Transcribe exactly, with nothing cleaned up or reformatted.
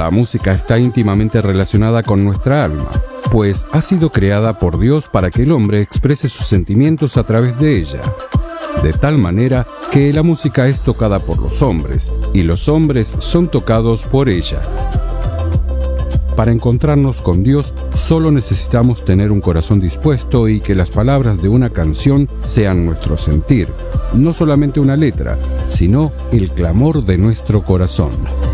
La música está íntimamente relacionada con nuestra alma, pues ha sido creada por Dios para que el hombre exprese sus sentimientos a través de ella. De tal manera que la música es tocada por los hombres y los hombres son tocados por ella. Para encontrarnos con Dios solo necesitamos tener un corazón dispuesto y que las palabras de una canción sean nuestro sentir, no solamente una letra, sino el clamor de nuestro corazón.